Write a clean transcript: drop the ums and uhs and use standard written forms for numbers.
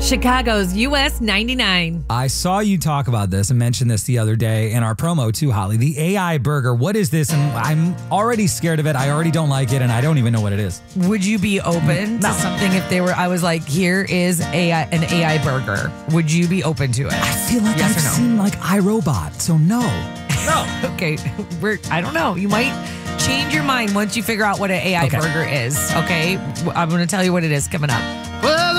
Chicago's US 99. I saw you talk about this and mention this the other day in our promo too, Holly. The AI burger. What is this? And I'm already scared of it. I already don't like it, and I don't even know what it is. Would you be open to something if they were? I was like, here is an AI burger. Would you be open to it? I feel like Yes I've or no? seen like iRobot, so no. Okay, I don't know. You might change your mind once you figure out what an AI Okay. burger is. Okay, I'm going to tell you what it is coming up. Well,